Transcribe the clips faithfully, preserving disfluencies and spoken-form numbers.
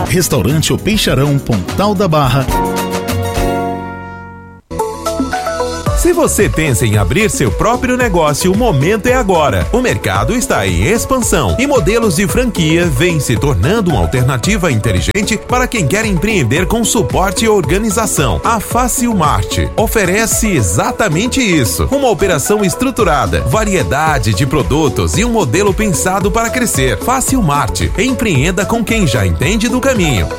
Restaurante O Peixarão, Pontal da Barra. Se você pensa em abrir seu próprio negócio, o momento é agora. O mercado está em expansão e modelos de franquia vêm se tornando uma alternativa inteligente para quem quer empreender com suporte e organização. A Facilmart oferece exatamente isso. Uma operação estruturada, variedade de produtos e um modelo pensado para crescer. Facilmart. Empreenda com quem já entende do caminho.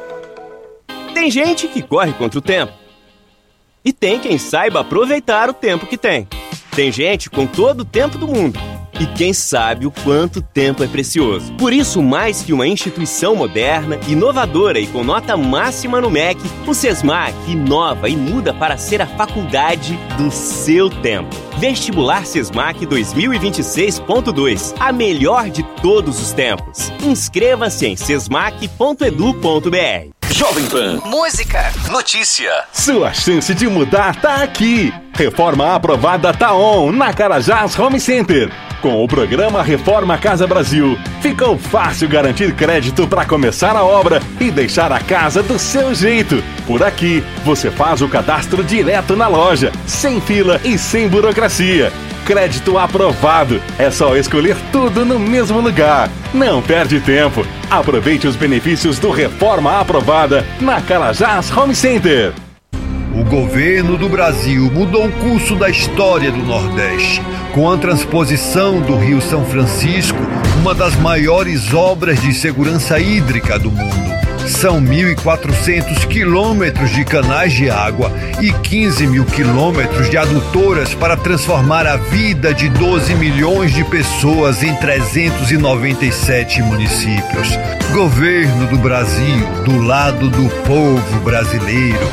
Tem gente que corre contra o tempo. E tem quem saiba aproveitar o tempo que tem. Tem gente com todo o tempo do mundo. E quem sabe o quanto tempo é precioso. Por isso, mais que uma instituição moderna, inovadora e com nota máxima no M E C, o SESMAC inova e muda para ser a faculdade do seu tempo. Vestibular SESMAC dois mil e vinte e seis ponto dois. A melhor de todos os tempos. Inscreva-se em sesmac ponto edu ponto br. Jovem Pan. Música. Notícia. Sua chance de mudar tá aqui. Reforma aprovada tá on na Carajás Home Center. Com o programa Reforma Casa Brasil, ficou fácil garantir crédito para começar a obra e deixar a casa do seu jeito. Por aqui, você faz o cadastro direto na loja, sem fila e sem burocracia. Crédito aprovado. É só escolher tudo no mesmo lugar. Não perde tempo. Aproveite os benefícios do Reforma Aprovada na Carajás Home Center. O governo do Brasil mudou o curso da história do Nordeste, com a transposição do Rio São Francisco, uma das maiores obras de segurança hídrica do mundo. São mil e quatrocentos quilômetros de canais de água e quinze mil quilômetros de adutoras para transformar a vida de doze milhões de pessoas em trezentos e noventa e sete municípios. Governo do Brasil, do lado do povo brasileiro.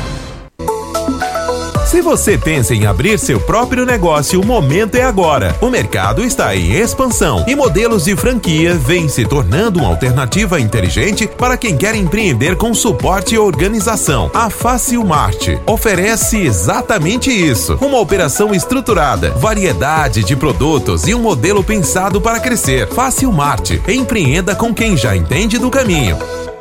Se você pensa em abrir seu próprio negócio, o momento é agora. O mercado está em expansão e modelos de franquia vêm se tornando uma alternativa inteligente para quem quer empreender com suporte e organização. A Facilmart oferece exatamente isso. Uma operação estruturada, variedade de produtos e um modelo pensado para crescer. Facilmart. Empreenda com quem já entende do caminho.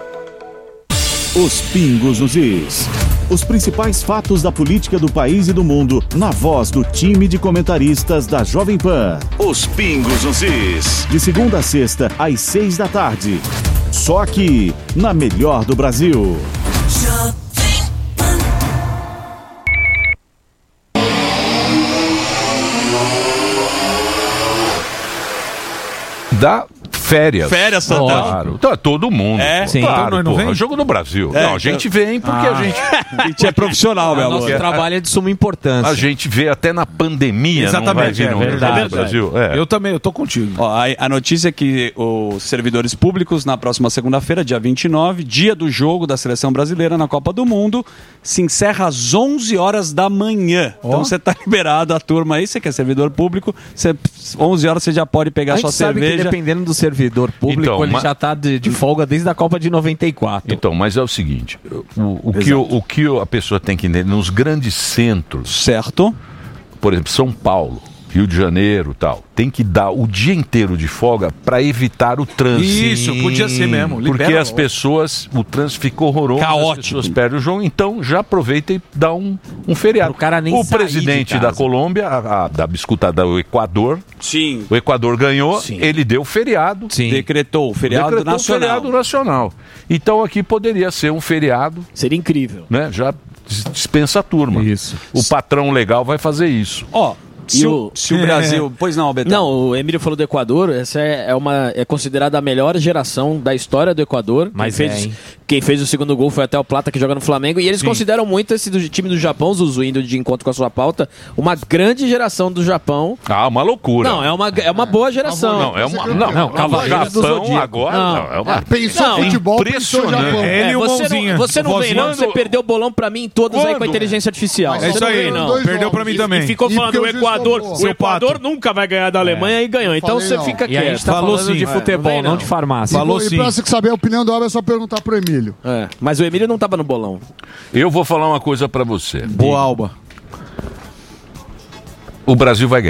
Os pingos nos is. Os principais fatos da política do país e do mundo, na voz do time de comentaristas da Jovem Pan. Os pingos nos is. De segunda a sexta, às seis da tarde. Só aqui, na melhor do Brasil. Jovem Pan. Da férias. Férias, Santana. Claro. Tá todo mundo. É? Pô. Sim. Claro, Então nós não porra, vem? jogo no Brasil. É, não, a gente então- vem porque Ah. a gente... A gente é profissional, meu amor. Nosso trabalho é de suma importância. A gente vê até na pandemia. Exatamente, não vai vir é no verdade. Brasil. É. Eu também, eu tô contigo. Ó, a, a notícia é que os servidores públicos, na próxima segunda-feira, dia vinte e nove, dia do jogo da Seleção Brasileira na Copa do Mundo, se encerra às onze horas da manhã. Ó. Então você tá liberado, a turma aí, você que é servidor público, você, onze horas você já pode pegar A sua gente sabe cerveja. que dependendo do servidor público, Então, ele mas- já tá de, de folga desde a Copa de noventa e quatro. Então, mas é o seguinte, o, o, que, o, o que a pessoa tem que entender, nos grandes centros... Certo. Por exemplo, São Paulo, Rio de Janeiro e tal, tem que dar o dia inteiro de folga para evitar o trânsito. Isso, podia ser mesmo. Porque Libera- as pessoas, o trânsito ficou horroroso, Caótico. as pessoas perdem o jogo, então já aproveita e dá um, um feriado. Pro cara nem o sair presidente de da casa. Colômbia, a, a, da biscuita do Equador, Sim. o Equador ganhou, Sim. ele deu feriado. Sim. Decretou o feriado decretou um nacional. feriado nacional. Então aqui poderia ser um feriado, Seria incrível. né? Já dis- dispensa a turma. Isso. O patrão legal vai fazer isso. Ó, E se, o, o- se o Brasil... Pois não, Betão. Não, o Emílio falou do Equador, essa é, é uma, é considerada a melhor geração da história do Equador. Mas quem é, fez, hein? quem fez o segundo gol foi até o Plata, que joga no Flamengo. E eles consideram muito esse do time do Japão, Zuzu, indo de encontro com a sua pauta, uma grande geração do Japão. Ah, uma loucura. Não, é uma, é uma boa geração. Não, é uma. Não, Não, o Cavaleiros do Japão Zodíaco. agora Não. não, é uma. Pensou Não, futebol, pensou impressionante. Japão. É. Ele e o você Mãozinha. não, você não O vem, não. vozinho. Você perdeu o bolão pra mim todos aí com a Quando? inteligência artificial. Mas É Você isso não aí. vem, não. Dois Perdeu jogos. pra mim E- também. E ficou E falando porque o o juiz Equador. tomou. O Seu Equador pato. nunca vai ganhar da Alemanha e ganhou. Então Falei você não. fica E a quieto. gente tá Falou falando sim. de É, futebol, não não, vem, de não. farmácia. Falou E sim. pra você saber a opinião do Abel, é só perguntar pro Emílio. É, mas o Emílio não tava no bolão. Eu vou falar uma coisa pra você. Boa, Alba. O Brasil vai ganhar.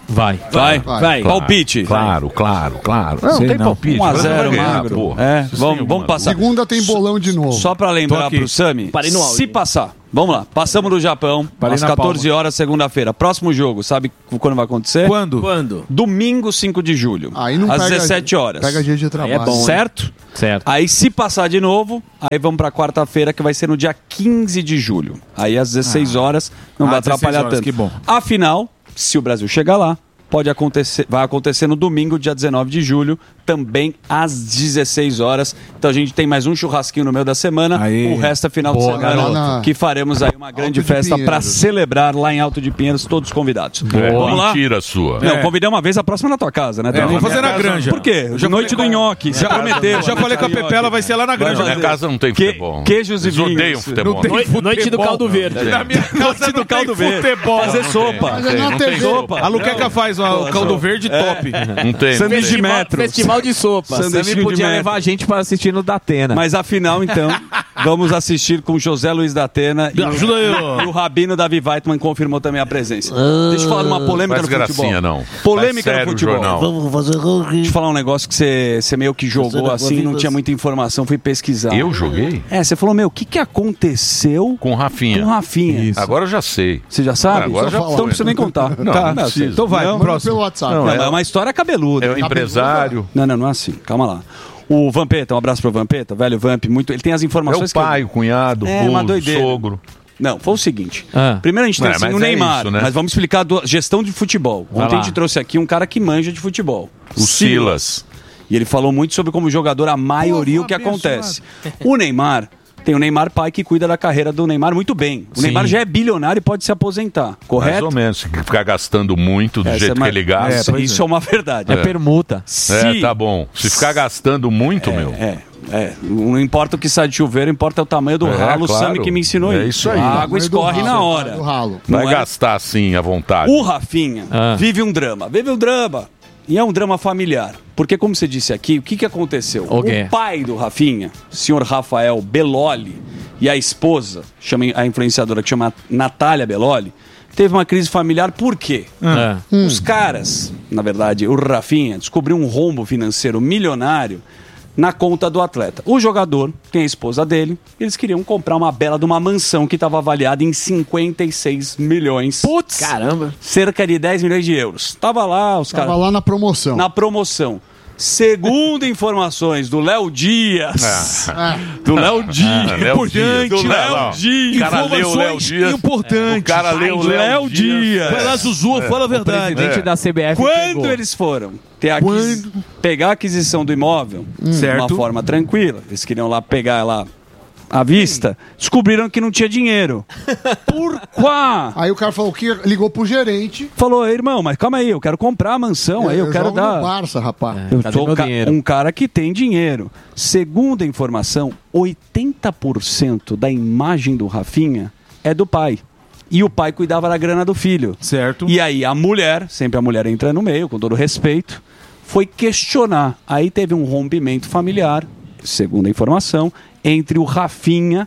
Vai. Vai. Vai. Vai. Palpite. Claro, claro, claro. Não, Sei tem não. palpite. um a Vai zero, ganhar, magro. porra. É, Vocês vamos, têm vamos alguma passar. Segunda tem bolão de novo. Só pra lembrar pro Sami, Parei no áudio. se passar, vamos lá, passamos do Japão, Parei às na catorze horas, segunda-feira. Próximo jogo, sabe quando vai acontecer? Quando? Quando? Domingo, cinco de julho, Aí não às pega- dezessete horas. Pega dia de trabalho. é bom, hein? Certo? Certo. Aí se passar de novo, aí vamos pra quarta-feira, que vai ser no dia quinze de julho. Aí às dezesseis horas, não Ah, vai dezesseis atrapalhar horas, tanto. que bom. Afinal, se o Brasil chegar lá, pode acontecer, vai acontecer no domingo, dia dezenove de julho, também às dezesseis horas. Então a gente tem mais um churrasquinho no meio da semana. Aí. O resto é final Boa, de semana, garoto. que faremos aí uma grande de festa para Pinheiros. celebrar lá em Alto de Pinheiros, todos convidados. É, Vamos lá? mentira sua. Não, É. convidei uma vez, a próxima é na tua casa, né? É, Também. vou fazer na casa granja. Por quê? Já Noite do falei com- nhoque. Já prometeu. Já falei com a Pepela, vai ser lá na granja. Na minha casa não tem Que- futebol. queijos e Eles odeiam vinhos. futebol. Não tem Noite, futebol. noite do caldo verde. Na minha casa Noite do não tem caldo verde. futebol. Fazer sopa. Mas é na T V. Sopa. A Luqueca faz ó, o caldo verde top. Não tem. Sanduíche de metro. Festival de sopa. Sanduíche Sammy de podia metro. levar a gente pra assistir no Datena. Mas afinal, então, vamos assistir com José Luiz da Atena. E, Ajuda aí, ó. e o Rabino Davi Weitman confirmou também a presença. Deixa eu falar de uma polêmica Faz no futebol. gracinha, não. Polêmica Faz sério no o futebol. jornal. Vamos fazer Deixa eu falar um negócio que você, você meio que jogou assim, não tinha muita informação, fui pesquisar. Eu joguei? É, você falou, meu, o que, que aconteceu Com o Rafinha. com o Rafinha? Agora eu já sei. Você já sabe? Agora já então foi. não precisa nem contar. Não, Tá. não precisa. Então vai, Não, Manda próximo. pelo WhatsApp. Não, Não, é- é uma história cabeluda. É o empresário. Não, não, não é assim. Calma lá. O Vampeta, um abraço pro Vampeta, velho Vamp, muito. Ele tem as É informações o pai, o cunhado, É, o uma o doideira. sogro. Não, foi o seguinte. Ah. Primeiro a gente tem É, assim, mas o é Neymar, isso, né? mas vamos explicar a gestão de futebol. Vai Ontem a lá. gente trouxe aqui um cara que manja de futebol. O Silas. E ele falou muito sobre como jogador, a maioria, o que acontece. O Neymar, tem o Neymar pai que cuida da carreira do Neymar muito bem. O Sim. Neymar já é bilionário e pode se aposentar, Mais correto? ou menos. Se ficar gastando muito do Essa jeito é uma- que ele gasta. É, isso é uma verdade. É permuta. Se- É, tá bom. Se ficar gastando muito, meu. É, é. Não importa o que sai de chuveiro, importa o tamanho do É, ralo. O claro. Sami que me ensinou É isso. isso aí. A água Tamanho do escorre ralo, na hora. do ralo. Vai Não é? gastar assim à vontade. O Rafinha Ah. vive um drama. Vive um drama. E é um drama familiar. Porque, como você disse aqui, o que, que aconteceu? O quê? O pai do Rafinha, o senhor Rafael Beloli, e a esposa, chama, a influenciadora que chama Natália Beloli, teve uma crise familiar. Por quê? Ah. Os caras, na verdade, o Rafinha, descobriu um rombo financeiro milionário na conta do atleta. O jogador tem a esposa dele, eles queriam comprar uma bela de uma mansão que estava avaliada em cinquenta e seis milhões. Putz! Caramba! Cerca de dez milhões de euros. Tava lá, os Tava caras. lá na promoção. Na promoção. Segundo informações do Léo Dias. Do Léo Dias. Ah, Léo Importante, Dias. do Léo, Léo Dias. O cara leu o Léo Dias. Importante. O cara leu o Léo, Léo Dias. Vai lá, Zuzu, fala a verdade. Presidente É. da C B F Quando pegou. eles foram ter a aquis- pegar a aquisição do imóvel de Certo. uma forma tranquila, eles queriam lá pegar lá à vista, descobriram que não tinha dinheiro. Por quá? Aí o cara falou que ligou pro gerente. Falou, irmão, mas calma aí, eu quero comprar a mansão, aí eu, quero jogo dar. no Barça, rapaz. Eu Cadê sou meu ca- dinheiro? um cara que tem dinheiro. Segundo a informação, oitenta por cento da imagem do Rafinha é do pai. E o pai cuidava da grana do filho. Certo. E aí a mulher, sempre a mulher entra no meio, com todo respeito, foi questionar. Aí teve um rompimento familiar, segundo a informação, entre o Rafinha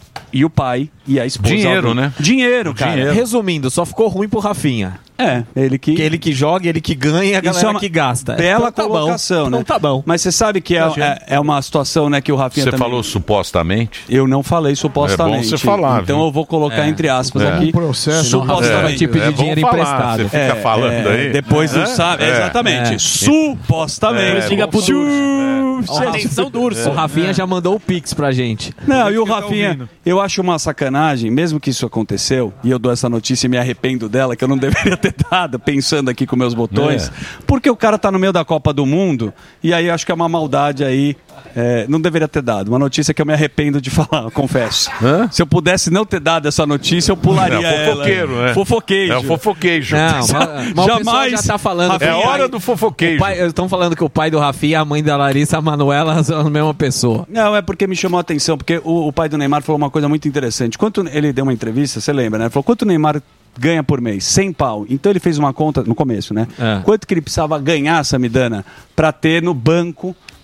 e o pai e a esposa. Dinheiro, né? Dinheiro, cara. Dinheiro. Resumindo, só ficou ruim pro Rafinha. É, ele que... Que ele que joga, ele que ganha e a Isso galera é uma que gasta. Bela Então tá bom. colocação, né? Então tá bom. Mas você sabe que é, é, é uma situação, né, que o Rafinha Você também... falou supostamente? Eu não falei supostamente. É bom você falar, Então viu? eu vou colocar É. entre asbas É. aqui. Um processo. Senão o Rafinha vai supostamente. te pedir É bom dinheiro falar, emprestado. você fica falando É, aí. Depois do É. sabe, É. exatamente. É. Supostamente. É, Diga pro Su- Ó, Atenção, Durso. O Rafinha já mandou o Pix pra gente. Não, e o que tá Rafinha, ouvindo. eu acho uma sacanagem, mesmo que isso aconteceu, e eu dou essa notícia e me arrependo dela, que eu não deveria ter dado, pensando aqui com meus botões, É. porque o cara tá no meio da Copa do Mundo, e aí eu acho que é uma maldade aí, é, não deveria ter dado. Uma notícia que eu me arrependo de falar, eu confesso. Hã? Se eu pudesse não ter dado essa notícia, eu pularia É, fofoqueiro, ela. né? Fofoqueiro. É o fofoqueijo. Não, mas, mas o pessoal Jamais. já tá falando. É hora do fofoqueijo. Estão falando que o pai do Rafinha e a mãe da Larissa, a Manuela, são a mesma pessoa. Não, é porque me chamou a atenção, porque o, o pai do Neymar falou uma coisa muito interessante. Quanto ele deu uma entrevista, você lembra, né? Ele falou, quanto o Neymar ganha por mês? cem pau. Então ele fez uma conta, no começo, né? É. Quanto que ele precisava ganhar, Samidana, pra ter no banco,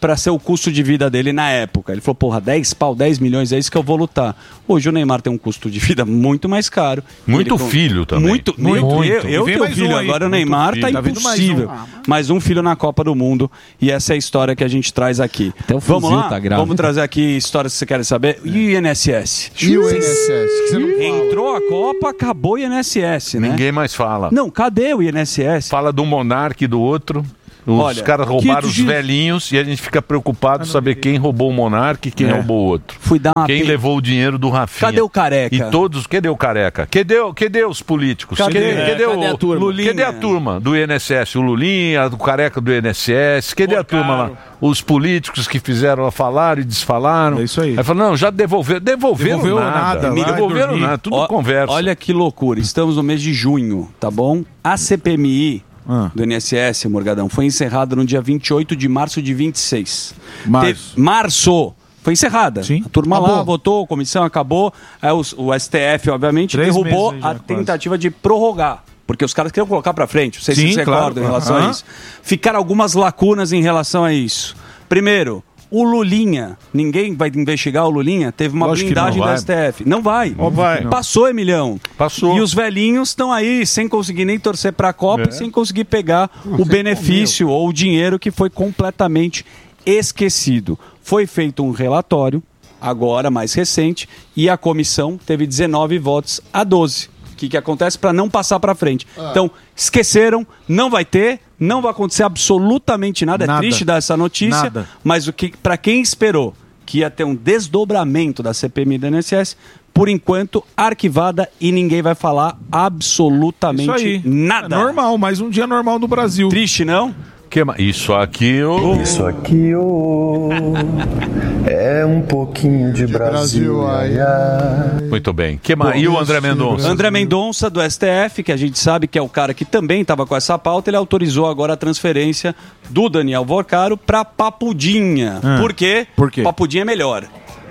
para ser o custo de vida dele na época. Ele falou, porra, dez pau, dez milhões, é isso que eu vou lutar. Hoje o Neymar tem um custo de vida muito mais caro. Muito Ele, filho também. Muito, muito. muito. Eu, eu tenho filho, um agora o Neymar filho. tá Tá vindo mais impossível. um. Mais um. mais um filho na Copa do Mundo. E essa é a história que a gente traz aqui. Até o Vamos fuzil lá? tá grave. Vamos trazer aqui histórias que você quer saber. E o I N S S? E o I N S S? Que você não fala. Entrou a Copa, acabou o I N S S, né? Ninguém mais fala. Não, cadê o I N S S? Fala do Monark e do outro. Os Olha, caras roubaram que os velhinhos e a gente fica preocupado em saber quem roubou o Monark e quem É. roubou o outro. Fui dar uma Quem pe- levou o dinheiro do Rafinha. Cadê o Careca? E todos, cadê o Careca? Cadê, o- cadê os políticos? Cadê? Cadê, É, cadê, cadê o, a turma? Lulinha? Cadê a turma do I N S S? O Lulinha, o Careca do I N S S? Cadê a turma lá? Os políticos que fizeram, falaram e desfalaram. É isso aí. Aí falaram, não, já devolveram. Devolveram Devolveu nada. nada, Me vai devolveram dormir. nada. Tudo Ó, conversa. Olha que loucura, estamos no mês de junho, tá bom? A C P M I Ah. do I N S S, Morgadão, foi encerrada no dia vinte e oito de março de vinte e seis. Março. Teve- março! Foi encerrada. Sim. A turma lá Acabou. votou, a comissão acabou, aí os- o S T F, obviamente, Três derrubou meses aí a já, tentativa de prorrogar. Porque os caras queriam colocar pra frente, vocês Sim, se claro. recordam em relação Aham. a isso. Ficaram algumas lacunas em relação a isso. Primeiro, o Lulinha, ninguém vai investigar o Lulinha, teve uma Lógico que blindagem não do vai. S T F. Não vai. Não vai. Passou, Emilhão. Passou. E os velhinhos estão aí sem conseguir nem torcer para a Copa É. e sem conseguir pegar o benefício ou o dinheiro que foi completamente esquecido. Foi feito um relatório, agora mais recente, e a comissão teve dezenove votos a doze. O que, que acontece para não passar para frente? Então, esqueceram, não vai ter, não vai acontecer absolutamente nada. Nada. É triste dar essa notícia, Nada. mas o que para quem esperou que ia ter um desdobramento da C P M I do I N S S, por enquanto arquivada e ninguém vai falar Isso absolutamente aí. nada. É normal, mais um dia normal no Brasil. Triste, não? Que ma- Isso aqui, eu... Isso aqui oh, é um pouquinho de Brasil. Brasil, ai, ai, ai. Muito bem. Que ma... E o André Mendonça? André Mendonça, do S T F, que a gente sabe que é o cara que também estava com essa pauta, ele autorizou agora a transferência do Daniel Vorcaro para Papudinha. Ah. Por quê? Por quê? Papudinha é melhor.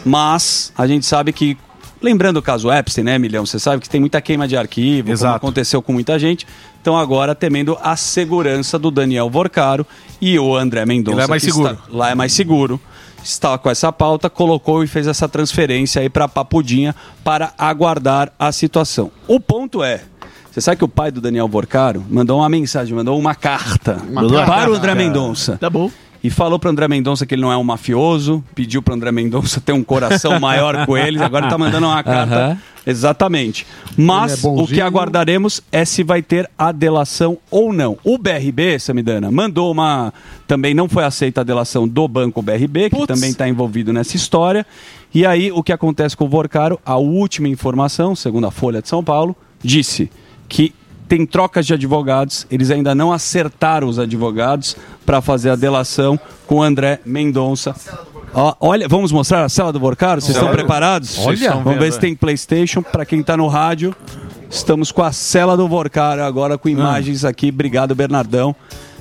Mas a gente sabe que, lembrando o caso Epstein, né, Milhão? Você sabe que tem muita queima de arquivo, Exato. como aconteceu com muita gente. Então agora temendo a segurança do Daniel Vorcaro e o André Mendonça. Lá é mais que seguro. está- lá é mais seguro. Está com essa pauta, colocou e fez essa transferência aí para Papudinha para aguardar a situação. O ponto é, você sabe que o pai do Daniel Vorcaro mandou uma mensagem, mandou uma carta para o André Mendonça. Tá bom. E falou para André Mendonça que ele não é um mafioso, pediu para André Mendonça ter um coração maior com eles, agora está mandando uma carta. Aham. Exatamente. Mas Ele é bonzinho. o que aguardaremos é se vai ter a delação ou não. O B R B, Samidana, mandou uma... Também não foi aceita a delação do Banco B R B, que Putz. também está envolvido nessa história. E aí, o que acontece com o Vorcaro, a última informação, segundo a Folha de São Paulo, disse que tem trocas de advogados, eles ainda não acertaram os advogados para fazer a delação com o André Mendonça. Ó, olha, vamos mostrar a cela do Vorcaro? Vocês estão Olha. preparados? Vocês estão Vamos ver vendo, se tem PlayStation. Para quem está no rádio, estamos com a cela do Vorcaro agora com imagens aqui. Obrigado, Bernardão.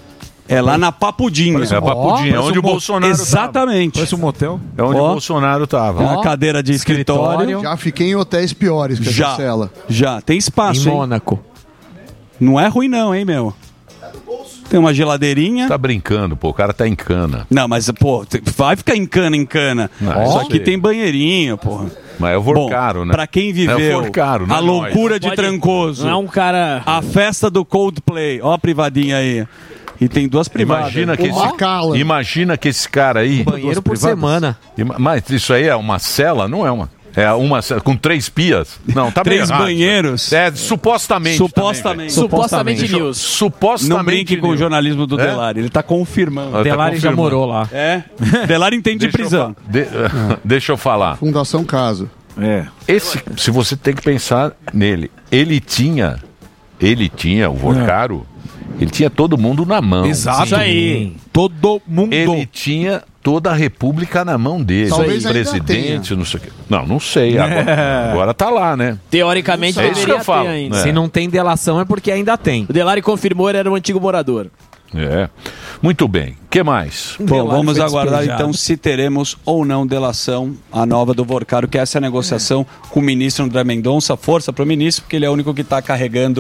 É lá na Papudinha. É a Papudinha, Parece onde um o Bolsonaro Exatamente. Parece um motel. tava. É onde Ó. o Bolsonaro Tem estava. uma cadeira de escritório. Já fiquei em hotéis piores que Já, essa cela. já. Tem Em espaço, hein? Mônaco. Não é ruim não, hein, meu? Tem uma geladeirinha. Tá brincando, pô. O cara tá em cana. Não, mas, pô, te- vai ficar em cana, em cana. Não, Só isso que aí. tem banheirinho, porra. Mas é o Vorcaro, Bom, né? pra quem viveu É o Vorcaro, não a é loucura de Pode- Trancoso, Não é um cara... a festa do Coldplay, ó a privadinha aí. E tem duas privadas. Imagina que, Uma cala. esse, imagina que esse cara aí. Banheiro por privadas. semana. Ima- Mas isso aí é uma cela? Não é uma. É uma cela com três pias? Não, tá bem Três errado. banheiros. É, supostamente. Supostamente. Supostamente Deixa eu- news. Supostamente. Não brinque com o news. jornalismo do É? Delari, ele tá confirmando. Tá Delari já confirmando. morou lá. É? Delari entende de Deixa eu prisão. fa- de- Deixa eu falar. Fundação Caso. É. Esse, se você tem que pensar nele, ele tinha, ele tinha o Vorcaro, ele tinha todo mundo na mão. Exato. Isso aí. Todo mundo. Ele tinha toda a república na mão dele. Talvez o ainda presidente, tenha. não sei o quê. Não, não sei. Agora, agora tá lá, né? Teoricamente É isso que deveria eu falo. ter ainda. É. Se não tem delação é porque ainda tem. O Delari confirmou, ele era um antigo morador. É. Muito bem. O que mais? Bom, Delari vamos foi aguardar despejado. então se teremos ou não delação a nova do Vorcaro, que essa é a negociação com o ministro André Mendonça. Força para o ministro, porque ele é o único que está carregando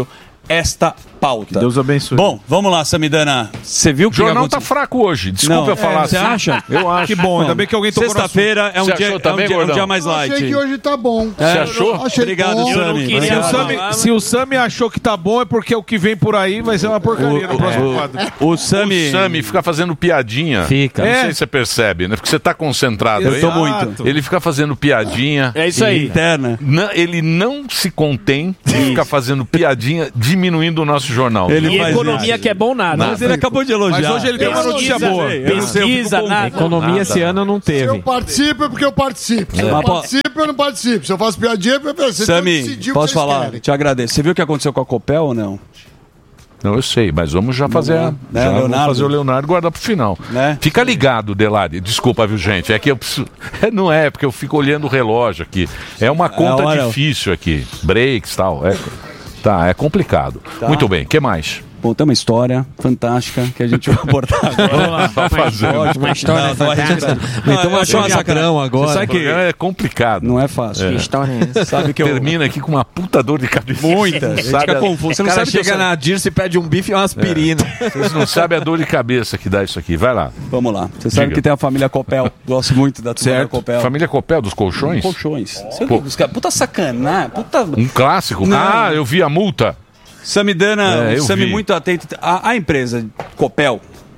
esta pauta. Deus abençoe. Bom, vamos lá, Samidana. Você viu que O jornal aconteceu? tá fraco hoje. Desculpa Não, eu falar é, Você assim. acha? Eu acho. Que bom, ainda bem que alguém tocou no Sexta-feira é um Você dia, achou é um também, dia, um Gordão? dia mais Eu light. achei que hoje tá bom. Você achou? Achei Obrigado, bom. Sami. queria Se o, Obrigado. Sami, se o Sami achou que tá bom, é porque o que vem por aí vai ser uma porcaria no próximo quadro. O Sami... O Sami fica fazendo piadinha. Fica. Não É. sei se você percebe, né? Porque você tá concentrado Eu aí. tô muito. Ele fica fazendo piadinha. É isso aí. Interna. Não, ele não se contém de ficar fazendo piadinha, diminuindo o nosso jornal. Ele E faz economia que é bom nada. Mas ele acabou de elogiar. Mas hoje ele tem uma notícia Pesquisa, boa. Eu não sei, eu fico Pesquisa, com- nada. Economia esse ano não Se eu teve. participo é porque eu participo. Se eu Mas, pô- participo, eu não participo. Se eu faço piadinha, é porque vocês têm que Sami, decidir o que posso vocês falar? querem. Te agradeço. Você viu o que aconteceu com a Copel ou não? Não, eu sei, mas vamos já fazer, a, Né, já vamos Leonardo? fazer o Leonardo guardar pro final. Né? Fica ligado, Delari. Desculpa, viu, gente? É que eu preciso. É, não é, porque eu fico olhando o relógio aqui. É uma conta hora. difícil aqui. Breaks e tal. É, tá, é complicado. Tá. Muito bem, o que mais? Bom, tem uma história fantástica que a gente vai abordar agora. Vamos lá, tá fazendo. Uma história Não, não, a gente- fantástica. Não, Então eu achei uma achou sacanagem. agora. Você sabe que É complicado. não é fácil. Que história é essa? Sabe que eu... Termina aqui com uma puta dor de cabeça. Muita. A gente Sabe fica a- confuso. Você O não cara sabe que eu chega sa- na Dirce e pede um bife e uma aspirina. Vocês não sabem a dor de cabeça que dá isso aqui. Vai lá. Vamos lá. Você sabe Diga. que tem a família Copel. Gosto muito da turma da Copel. Família Copel dos colchões? Colchões. Você Pô. viu os caras? Puta sacanagem. Puta... Um clássico. Não. Ah, eu vi a multa. Samidana, É, eu Sami vi. muito atento. A, a empresa Copel,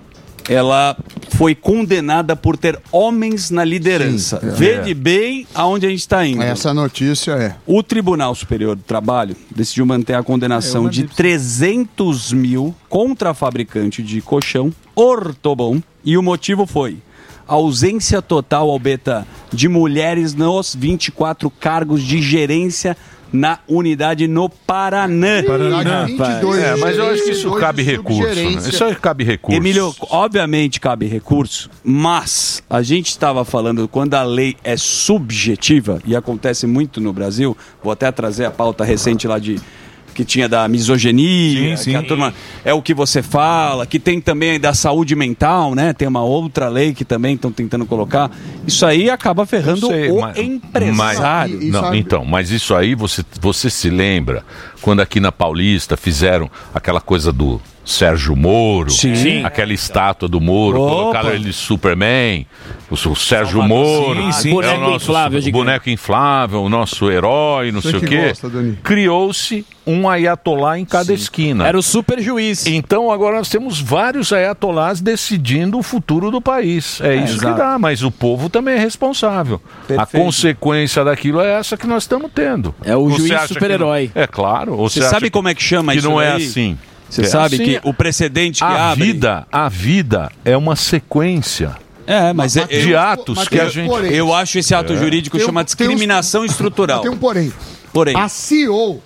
ela foi condenada por ter homens na liderança. Sim, é. Vede bem aonde a gente está indo. Essa notícia é. O Tribunal Superior do Trabalho decidiu manter a condenação de trezentos mil contra a fabricante de colchão Ortobon e o motivo foi ausência total, Albeta, de mulheres nos vinte e quatro cargos de gerência na unidade no Paraná. Paraná. vinte e dois É, mas eu acho que isso gerência, cabe dois de recurso. Né? subgerência. Isso aí cabe recurso. Emílio, obviamente cabe recurso, mas a gente estava falando quando a lei é subjetiva, e acontece muito no Brasil, vou até trazer a pauta recente lá de que tinha da misoginia, Sim, sim. que a turma é o que você fala, que tem também da saúde mental, né? Tem uma outra lei que também estão tentando colocar. Isso aí acaba ferrando Sei, o mas- empresário. Mas, não, então, mas isso aí você, você se lembra quando aqui na Paulista fizeram aquela coisa do Sérgio Moro, Sim. aquela estátua do Moro, Opa. colocaram ele de Superman, o, o Sérgio Moro, Sim, sim. é o Boneco nosso inflável, gigante. boneco inflável, o nosso herói, não Você sei o que quê. gosta, Dani. Criou-se um ayatolá em cada esquina. Era o super juiz. Então agora nós temos vários ayatolás decidindo o futuro do país. É, isso exato. que dá, mas o povo também é responsável. A Perfeito. consequência daquilo é essa que nós estamos tendo. É o Você juiz acha que super-herói. não- É claro. Ou Você acha sabe como é que chama que isso não é daí? assim? Você É sabe assim, que o precedente que a abre... vida, a vida é uma sequência É, mas, é, de eu, atos mas que tem a um gente porém. eu acho esse ato É. jurídico Tem um- chama tem uns- discriminação estrutural. Tem um porém. Porém, A C E O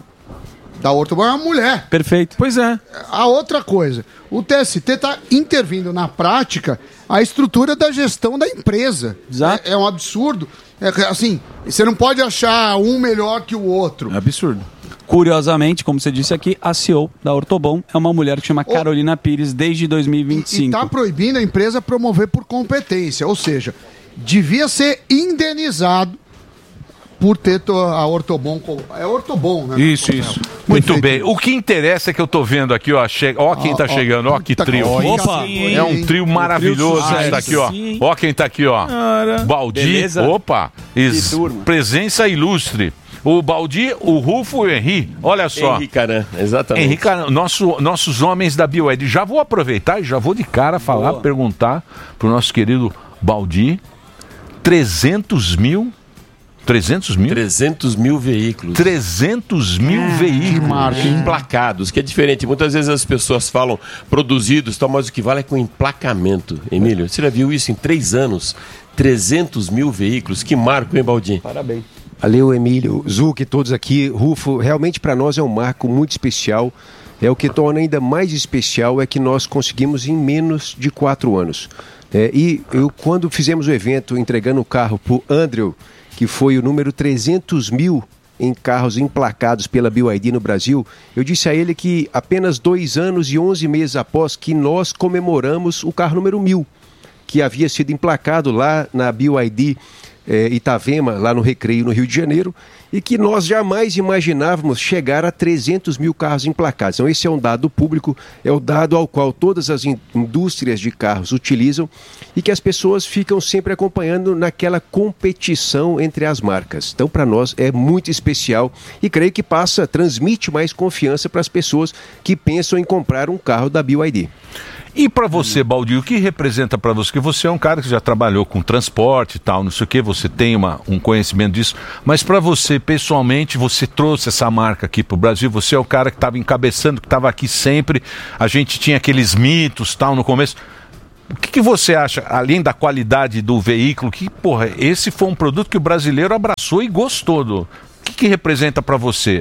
da Ortobon é uma mulher. perfeito. Pois é. A outra coisa, o T S T está intervindo na prática a estrutura da gestão da empresa. Exato. É, é um absurdo. É, que, assim, você não pode achar um melhor que o outro. Absurdo. Curiosamente, como você disse aqui, a C E O da Ortobon é uma mulher que chama Carolina Pires desde dois mil e vinte e E cinco. está proibindo a empresa promover por competência. Ou seja, devia ser indenizado por ter to- a Ortobon. co- É Ortobon, né? Isso, isso. Muito Perfeito. bem. O que interessa é que eu tô vendo aqui, ó. Che... Ó quem tá Ó, ó, chegando, ó que tá- trio. Opa! É um trio maravilhoso sucesso. esse daqui, ó. Sim. Ó quem tá aqui, ó. Baldi. Beleza? Opa! Ex- Que turma. Presença ilustre. O Baldi, o Rufo e o Henri. Olha só. Henrique Caran, exatamente. Henrique Caran, nosso, nossos homens da B Y D. Já vou aproveitar e já vou de cara falar, Boa. perguntar pro nosso querido Baldi. trezentos mil. trezentos mil? trezentos mil veículos. trezentos mil veículos. Emplacados, que é diferente. Muitas vezes as pessoas falam produzidos, tal, mas o que vale é com emplacamento. Emílio, você já viu isso em três anos? trezentos mil veículos. Que marco, hein, Baldi? Parabéns. Valeu, Emílio, Zuc, todos aqui. Rufo, realmente para nós é um marco muito especial. É o que torna ainda mais especial é que nós conseguimos em menos de quatro anos. É, e eu, quando fizemos o evento entregando o carro para o Andrew, que foi o número trezentos mil em carros emplacados pela B Y D no Brasil, eu disse a ele que apenas dois anos e onze meses após que nós comemoramos o carro número mil, que havia sido emplacado lá na B Y D é, Itavema, lá no Recreio, no Rio de Janeiro, e que nós jamais imaginávamos chegar a trezentos mil carros emplacados. Então esse é um dado público, é o dado ao qual todas as in- indústrias de carros utilizam e que as pessoas ficam sempre acompanhando naquela competição entre as marcas. Então para nós é muito especial e creio que passa, transmite mais confiança para as pessoas que pensam em comprar um carro da B Y D. E para você, Baldi, o que representa para você? Que você é um cara que já trabalhou com transporte e tal, não sei o que, você tem uma, um conhecimento disso, mas para você, pessoalmente, você trouxe essa marca aqui para o Brasil, você é o cara que estava encabeçando, que estava aqui sempre, a gente tinha aqueles mitos tal no começo. O que, que você acha, além da qualidade do veículo, que, porra, esse foi um produto que o brasileiro abraçou e gostou do... O que, que representa para você?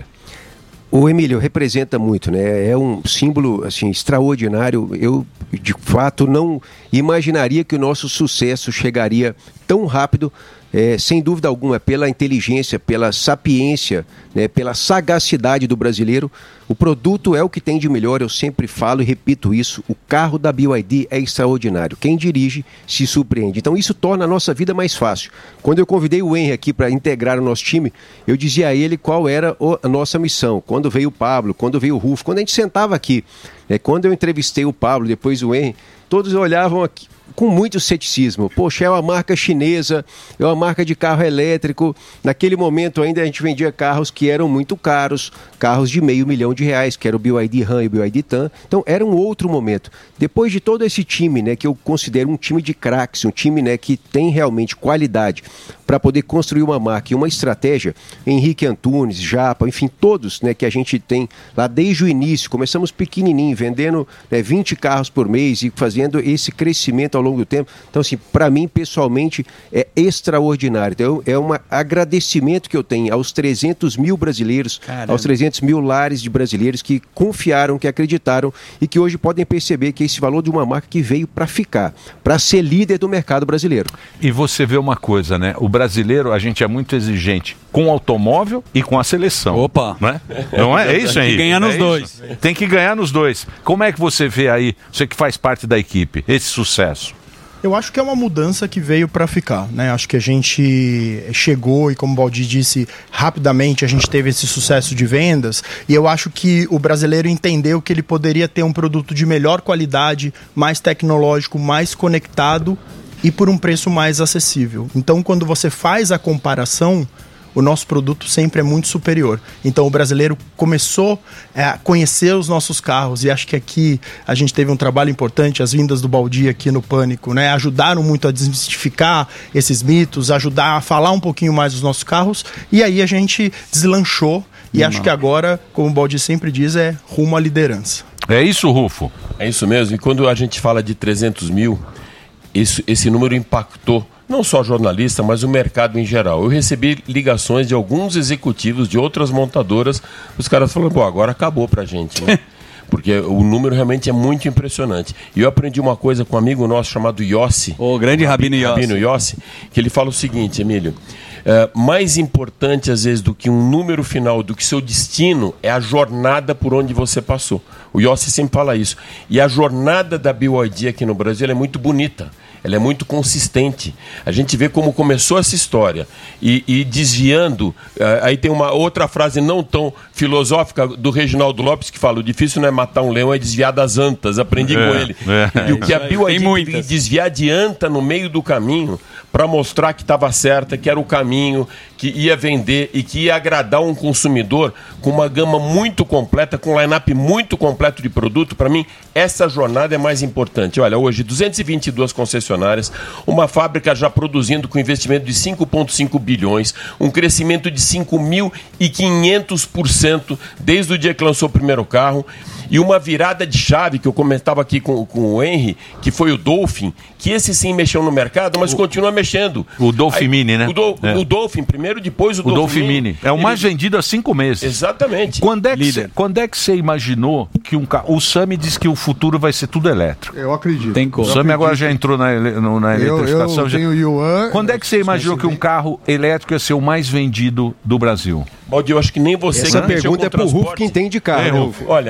O Emílio representa muito, né? É um símbolo assim extraordinário. Eu, de fato, não imaginaria que o nosso sucesso chegaria tão rápido, é, sem dúvida alguma, pela inteligência, pela sapiência, né, pela sagacidade do brasileiro. O produto é o que tem de melhor, eu sempre falo e repito isso, o carro da B Y D é extraordinário. Quem dirige se surpreende. Então isso torna a nossa vida mais fácil. Quando eu convidei o Henry aqui para integrar o nosso time, eu dizia a ele qual era a nossa missão. Quando veio o Pablo, quando veio o Rufo, quando a gente sentava aqui, né, quando eu entrevistei o Pablo, depois o Henry, todos olhavam aqui com muito ceticismo. Poxa, é uma marca chinesa, é uma marca de carro elétrico. Naquele momento ainda a gente vendia carros que eram muito caros, carros de meio milhão de reais, que era o B Y D RAM e o B Y D TAN. Então era um outro momento. Depois de todo esse time, né, que eu considero um time de craques, um time, né, que tem realmente qualidade para poder construir uma marca e uma estratégia, Henrique Antunes, Japa, enfim, todos, né, que a gente tem lá desde o início, começamos pequenininho, vendendo, né, vinte carros por mês e fazendo esse crescimento ao longo do tempo. Então, assim, para mim, pessoalmente, é extraordinário. Então, é um agradecimento que eu tenho aos trezentos mil brasileiros, Caramba. aos trezentos mil lares de brasileiros que confiaram, que acreditaram e que hoje podem perceber que esse valor de uma marca que veio para ficar, para ser líder do mercado brasileiro. E você vê uma coisa, né? O brasileiro, a gente é muito exigente com o automóvel e com a seleção. Opa! Não é, não é? É isso aí. Tem que ganhar nos é dois. Tem que ganhar nos dois. Como é que você vê aí, você que faz parte da equipe, esse sucesso? Eu acho que é uma mudança que veio para ficar, né? Acho que a gente chegou e, como o Baldi disse, rapidamente a gente teve esse sucesso de vendas e eu acho que o brasileiro entendeu que ele poderia ter um produto de melhor qualidade, mais tecnológico, mais conectado e por um preço mais acessível. Então, quando você faz a comparação, o nosso produto sempre é muito superior. Então o brasileiro começou é, a conhecer os nossos carros e acho que aqui a gente teve um trabalho importante, as vindas do Baldi aqui no Pânico, né? Ajudaram muito a desmistificar esses mitos, ajudar a falar um pouquinho mais dos nossos carros e aí a gente deslanchou e Não. acho que agora, como o Baldi sempre diz, é rumo à liderança. É isso, Rufo? É isso mesmo. E quando a gente fala de trezentos mil, esse, esse número impactou não só jornalista, mas o mercado em geral. Eu recebi ligações de alguns executivos de outras montadoras, os caras falando, pô, agora acabou pra gente, né? Porque o número realmente é muito impressionante. E eu aprendi uma coisa com um amigo nosso chamado Yossi. O grande Rabino Yossi. Rabino Yossi, que ele fala o seguinte, Emílio, é, mais importante às vezes do que um número final, do que seu destino, é a jornada por onde você passou. O Yossi sempre fala isso. E a jornada da B Y D aqui no Brasil ela é muito bonita. Ela é muito consistente. A gente vê como começou essa história. E, e desviando, uh, aí tem uma outra frase não tão filosófica do Reginaldo Lopes que fala, o difícil não é matar um leão, é desviar das antas. Aprendi é, com ele. É, e o que a B Y D teve que desviar de anta no meio do caminho para mostrar que estava certa, que era o caminho, que ia vender e que ia agradar um consumidor com uma gama muito completa, com um line-up muito completo de produto. Para mim, essa jornada é mais importante. Olha, hoje, duzentas e vinte e duas concessionárias, uma fábrica já produzindo com investimento de cinco vírgula cinco bilhões, um crescimento de cinco mil e quinhentos por cento desde o dia que lançou o primeiro carro, e uma virada de chave que eu comentava aqui com, com o Henry, que foi o Dolphin, que esse sim mexeu no mercado, mas o, continua mexendo. O Dolphin Aí, Mini, né? O, do, é. o Dolphin primeiro, depois o, o Dolphin, Dolphin Mini. Mini. É o mais Ele... vendido há cinco meses. Exatamente. Quando é que cê, quando é que você imaginou que um carro... O Sami diz que o futuro vai ser tudo elétrico. Eu acredito. Tem como. O Sami agora já entrou na, no, na eletrificação. Eu, eu tenho já... o Yuan. Quando é que você imaginou que um carro elétrico ia ser o mais vendido do Brasil? Baldi, eu acho que nem você... Essa pergunta é pro Rufo que entende carro. É, Rufo. Olha...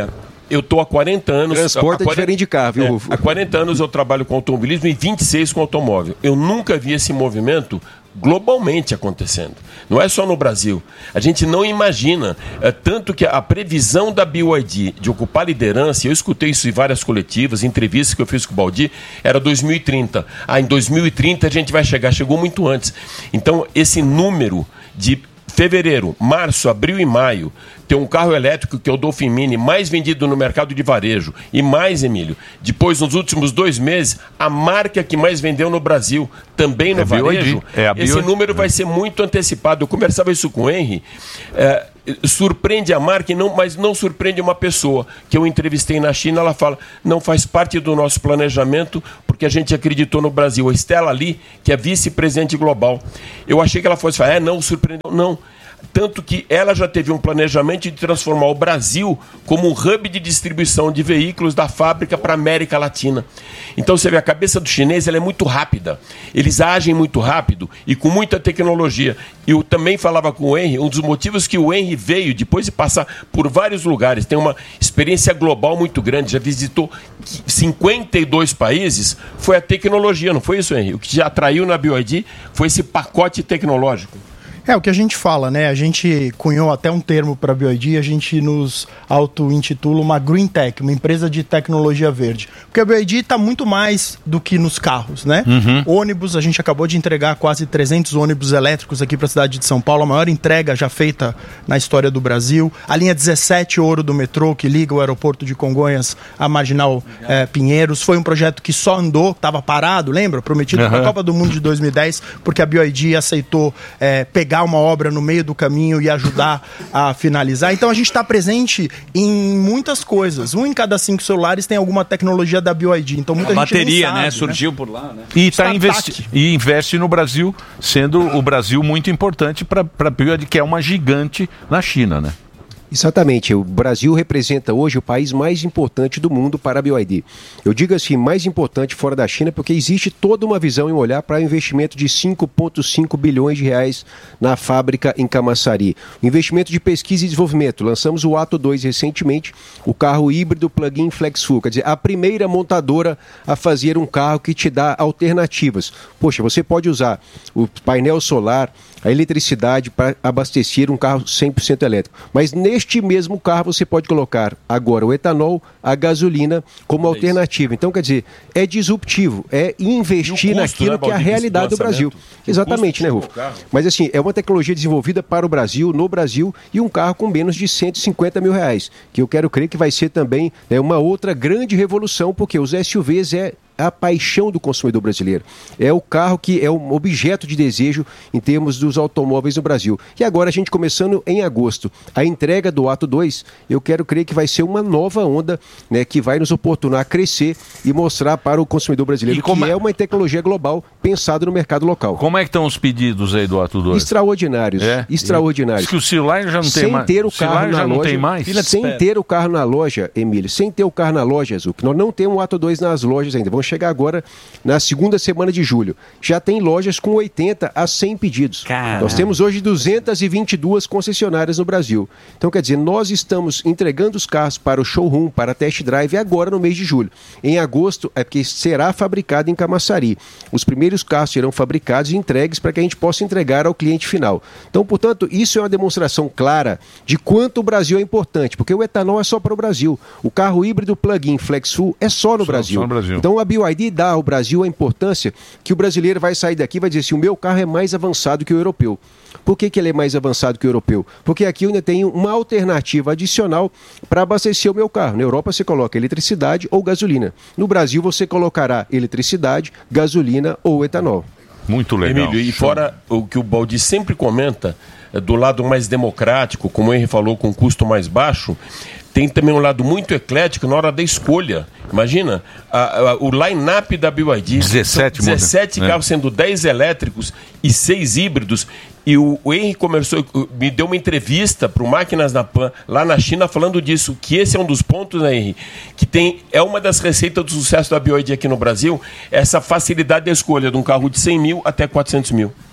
eu estou há quarenta anos... Transporte é diferente de carro, viu, é, Rufo? Há quarenta anos eu trabalho com automobilismo e vinte e seis com automóvel. Eu nunca vi esse movimento globalmente acontecendo. Não é só no Brasil. A gente não imagina, é, tanto que a previsão da B Y D de ocupar liderança, eu escutei isso em várias coletivas, entrevistas que eu fiz com o Baldi, era dois mil e trinta. Ah, em dois mil e trinta a gente vai chegar, chegou muito antes. Então, esse número de fevereiro, março, abril e maio, tem um carro elétrico que é o Dolphin Mini mais vendido no mercado de varejo. E mais, Emílio, depois, nos últimos dois meses, a marca que mais vendeu no Brasil, também no É varejo, é a esse número vai ser muito antecipado. Eu conversava isso com o Henry, é, surpreende a marca, e não, mas não surpreende uma pessoa que eu entrevistei na China. Ela fala, não faz parte do nosso planejamento, porque a gente acreditou no Brasil. A Stella Lee, que é vice-presidente global, eu achei que ela fosse falar, é, não, surpreendeu, não. Tanto que ela já teve um planejamento de transformar o Brasil como um hub de distribuição de veículos da fábrica para a América Latina. Então você vê, a cabeça do chinês ela é muito rápida. Eles agem muito rápido e com muita tecnologia. Eu também falava com o Henry, um dos motivos que o Henry veio, depois de passar por vários lugares, tem uma experiência global muito grande, já visitou cinquenta e dois países, foi a tecnologia, não foi isso, Henry? O que já atraiu na B Y D foi esse pacote tecnológico. É o que a gente fala, né? A gente cunhou até um termo para a B Y D, a gente nos auto-intitula uma Green Tech, uma empresa de tecnologia verde. Porque a B Y D está muito mais do que nos carros, né? Uhum. Ônibus, a gente acabou de entregar quase trezentos ônibus elétricos aqui para a cidade de São Paulo, a maior entrega já feita na história do Brasil. A linha dezessete Ouro do metrô, que liga o aeroporto de Congonhas à Marginal eh, Pinheiros, foi um projeto que só andou, estava parado, lembra? Prometido Uhum. para a Copa do Mundo de dois mil e dez, porque a B Y D aceitou eh, pegar uma obra no meio do caminho e ajudar a finalizar. Então a gente está presente em muitas coisas. Um em cada cinco celulares tem alguma tecnologia da B Y D. Então muita a gente bateria, nem sabe, né? Surgiu por lá, né? E, tá Startup. investi e investe no Brasil, sendo o Brasil muito importante para a B Y D, que é uma gigante na China, né? Exatamente, o Brasil representa hoje o país mais importante do mundo para a B Y D. Eu digo assim, mais importante fora da China, porque existe toda uma visão em olhar para o investimento de cinco vírgula cinco bilhões de reais na fábrica em Camaçari. Investimento de pesquisa e desenvolvimento. Lançamos o Atto dois recentemente, o carro híbrido plug-in flex-fuel, quer dizer, a primeira montadora a fazer um carro que te dá alternativas. Poxa, você pode usar o painel solar, a eletricidade para abastecer um carro cem por cento elétrico. Mas neste mesmo carro você pode colocar agora o etanol, a gasolina como é alternativa. Então, quer dizer, é disruptivo, é investir custo, naquilo, né, que é a realidade do Brasil. Exatamente, né, Rufo? Mas assim, é uma tecnologia desenvolvida para o Brasil, no Brasil, e um carro com menos de cento e cinquenta mil reais, que eu quero crer que vai ser também, né, uma outra grande revolução, porque os S U Vs é a paixão do consumidor brasileiro. É o carro que é um objeto de desejo em termos dos automóveis no Brasil. E agora a gente começando em agosto, a entrega do Atto dois, eu quero crer que vai ser uma nova onda, né, que vai nos oportunar a crescer e mostrar para o consumidor brasileiro que é uma tecnologia global pensada no mercado local. Como é que estão os pedidos aí do Atto dois? Extraordinários. É? Extraordinários. Diz que o celular já não tem sem mais. Ter o carro na já não loja, tem mais? Sem ter o carro na loja, Emílio, sem ter o carro na loja, Zuc, nós não temos o Atto dois nas lojas ainda. Vamos chegar agora na segunda semana de julho. Já tem lojas com oitenta a cem pedidos. Caramba. Nós temos hoje duzentas e vinte e duas concessionárias no Brasil. Então, quer dizer, nós estamos entregando os carros para o showroom, para test drive agora no mês de julho. Em agosto é porque será fabricado em Camaçari. Os primeiros carros serão fabricados e entregues para que a gente possa entregar ao cliente final. Então, portanto, isso é uma demonstração clara de quanto o Brasil é importante, porque o etanol é só para o Brasil. O carro híbrido plug-in flex-fuel é só no, só, Brasil. só no Brasil. Então, a B Y D dá ao Brasil a importância que o brasileiro vai sair daqui e vai dizer assim, o meu carro é mais avançado que o europeu. Por que que ele é mais avançado que o europeu? Porque aqui eu ainda tenho uma alternativa adicional para abastecer o meu carro. Na Europa você coloca eletricidade ou gasolina. No Brasil você colocará eletricidade, gasolina ou etanol. Muito legal. Emílio, e fora o que o Baldi sempre comenta, do lado mais democrático, como o Henry falou, com custo mais baixo, tem também um lado muito eclético na hora da escolha. Imagina, a, a, o line-up da B Y D. dezessete, dezessete carros, é. sendo dez elétricos e seis híbridos. E o, o Henry começou, me deu uma entrevista para o Máquinas na Pan, lá na China, falando disso, que esse é um dos pontos, né, Henry, que tem, é uma das receitas do sucesso da B Y D aqui no Brasil, essa facilidade da escolha de um carro de cem mil até quatrocentos mil.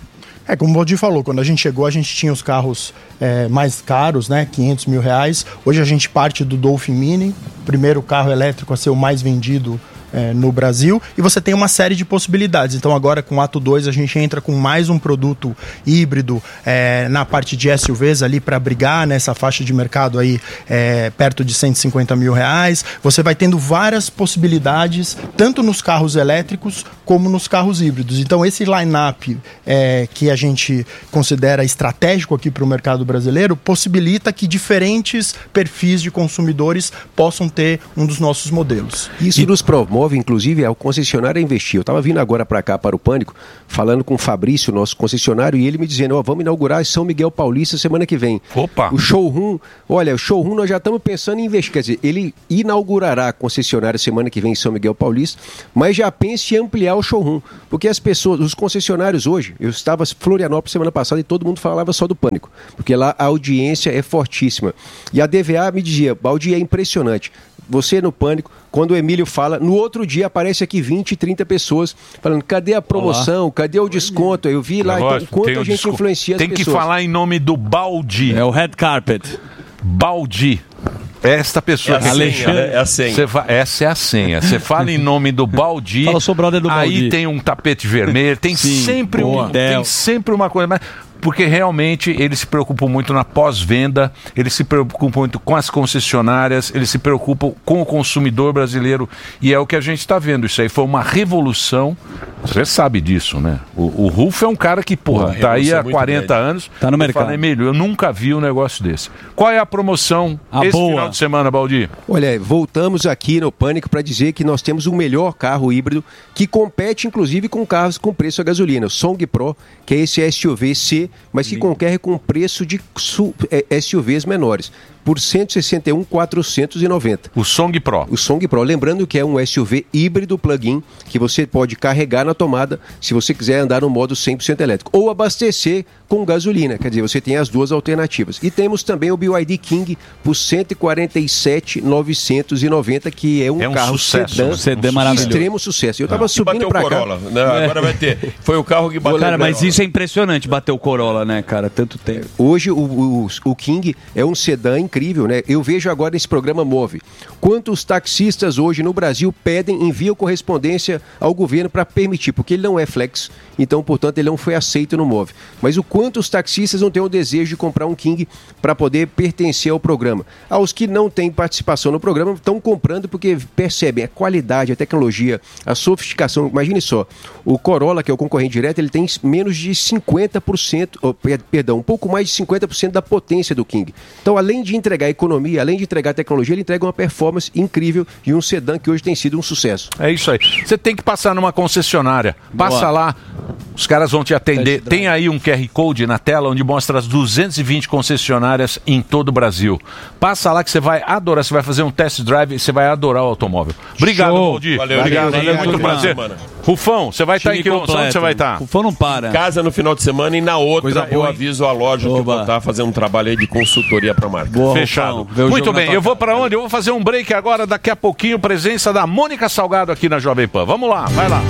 É, como o Valdir falou, quando a gente chegou, a gente tinha os carros é, mais caros, né, quinhentos mil reais. Hoje a gente parte do Dolphin Mini, primeiro carro elétrico a ser o mais vendido É, no Brasil, e você tem uma série de possibilidades. Então agora com o Ato dois a gente entra com mais um produto híbrido é, na parte de S U Vs ali para brigar nessa faixa de mercado aí é, perto de cento e cinquenta mil reais. Você vai tendo várias possibilidades, tanto nos carros elétricos como nos carros híbridos. Então esse line-up é, que a gente considera estratégico aqui para o mercado brasileiro possibilita que diferentes perfis de consumidores possam ter um dos nossos modelos. Isso e... nos promove inclusive, é o concessionário a investir. Eu estava vindo agora para cá, para o Pânico, falando com o Fabrício, nosso concessionário, e ele me dizendo, ó, oh, vamos inaugurar São Miguel Paulista semana que vem. Opa! O showroom, olha, o showroom nós já estamos pensando em investir, quer dizer, ele inaugurará a concessionária semana que vem em São Miguel Paulista, mas já pense em ampliar o showroom, porque as pessoas, os concessionários hoje, eu estava em Florianópolis semana passada e todo mundo falava só do Pânico, porque lá a audiência é fortíssima. E a D V A me dizia, Baldi, é impressionante. Você no Pânico, quando o Emílio fala, no outro dia aparece aqui vinte, trinta pessoas falando, cadê a promoção, Olá. cadê o desconto? Eu vi lá, então, quanto a gente desconto. influencia as Tem pessoas. Tem que falar em nome do Baldi. É o Red Carpet. Baldi. Esta pessoa. É a senha, né? É a senha. Fa... Essa é a senha. Você fala em nome do Baldi. Fala, sou brother do Baldi. Aí tem um tapete vermelho, tem, Sim, sempre, boa. um, tem sempre uma coisa. Mas... Porque realmente eles se preocupam muito na pós-venda, eles se preocupam muito com as concessionárias, eles se preocupam com o consumidor brasileiro, e é o que a gente está vendo. Isso aí foi uma revolução. Você sabe disso, né? O, o Rufo é um cara que, porra, tá aí há quarenta anos. Tá no mercado. Eu falei, Emílio, eu nunca vi um negócio desse. Qual é a promoção a esse boa. final de semana, Baldi? Olha, voltamos aqui no Pânico para dizer que nós temos o melhor carro híbrido que compete, inclusive, com carros com preço a gasolina. O Song Pro, que é esse S U V C, mas que concorre com preço de S U Vs menores, por cento e sessenta e um mil quatrocentos e noventa. O Song Pro. O Song Pro. Lembrando que é um S U V híbrido plug-in que você pode carregar na tomada se você quiser andar no modo cem por cento elétrico. Ou abastecer com gasolina. Quer dizer, você tem as duas alternativas. E temos também o B Y D King por cento e quarenta e sete mil novecentos e noventa, que é um, é um carro sucesso, sedã, um sedã maravilhoso. Extremo sucesso. Eu estava subindo para cá. Corolla, né? Agora vai ter. Foi o carro que bateu. Cara, mas isso é impressionante, bater o Corolla, né, cara? Tanto tempo. Hoje o, o, o King é um sedã incrível, né? Eu vejo agora esse programa Move. Quantos taxistas hoje no Brasil pedem, enviam correspondência ao governo para permitir, porque ele não é flex, então, portanto, ele não foi aceito no Move. Mas o quanto os taxistas não têm o desejo de comprar um King para poder pertencer ao programa? Aos que não têm participação no programa estão comprando porque percebem a qualidade, a tecnologia, a sofisticação. Imagine só, o Corolla, que é o concorrente direto, ele tem menos de cinquenta por cento, oh, perdão, um pouco mais de cinquenta por cento da potência do King. Então, além de entregar economia, além de entregar tecnologia, ele entrega uma performance incrível e um sedã que hoje tem sido um sucesso. É isso aí. Você tem que passar numa concessionária. Passa Boa. lá, os caras vão te atender. Tem aí um Q R Code na tela onde mostra as duzentas e vinte concessionárias em todo o Brasil. Passa lá que você vai adorar, você vai fazer um test drive e você vai adorar o automóvel. Obrigado, Valdir. Valeu, Obrigado, valeu, valeu, muito prazer. Semana. Rufão, você vai estar tá em que onde você vai estar? Tá? Rufão não para. Em casa no final de semana e na outra Coisa eu boa, aviso a loja Oba. que eu vou estar fazendo um trabalho aí de consultoria para marca. Boa, Fechado. Muito bem, eu vou para onde? Eu vou fazer um break agora, daqui a pouquinho, presença da Mônica Salgado aqui na Jovem Pan. Vamos lá, vai lá.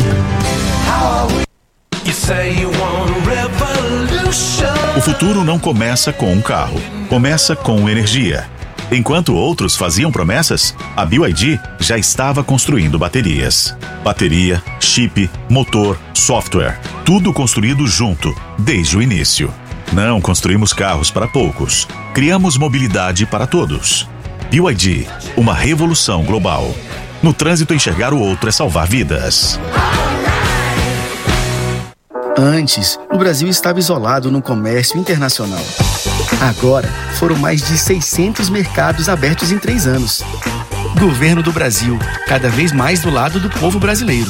O futuro não começa com um carro, começa com energia. Enquanto outros faziam promessas, a B Y D já estava construindo baterias. Bateria, chip, motor, software, tudo construído junto, desde o início. Não construímos carros para poucos, criamos mobilidade para todos. B Y D, uma revolução global. No trânsito, enxergar o outro é salvar vidas. Antes, o Brasil estava isolado no comércio internacional. Agora, foram mais de seiscentos mercados abertos em três anos. Governo do Brasil, cada vez mais do lado do povo brasileiro.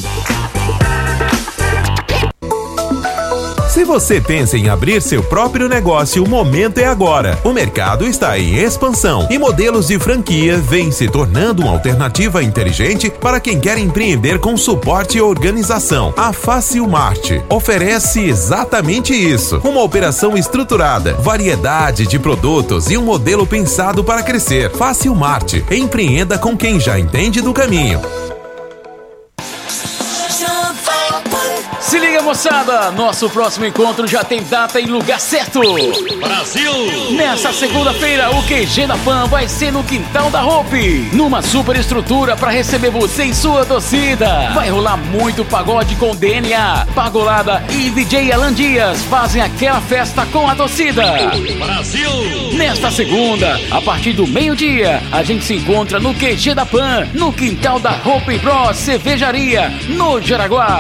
Se você pensa em abrir seu próprio negócio, o momento é agora. O mercado está em expansão e modelos de franquia vêm se tornando uma alternativa inteligente para quem quer empreender com suporte e organização. A Facilmart oferece exatamente isso. Uma operação estruturada, variedade de produtos e um modelo pensado para crescer. Facilmart. Empreenda com quem já entende do caminho. Se liga, moçada, nosso próximo encontro já tem data e lugar certo. Brasil! Nessa segunda-feira, o Q G da Pan vai ser no quintal da Hope, numa super estrutura para receber você e sua torcida. Vai rolar muito pagode com D N A, Pagolada e D J Alan Dias fazem aquela festa com a torcida. Brasil! Nesta segunda, a partir do meio-dia, a gente se encontra no Q G da Pan, no quintal da Hope Bros Cervejaria, no Jaraguá.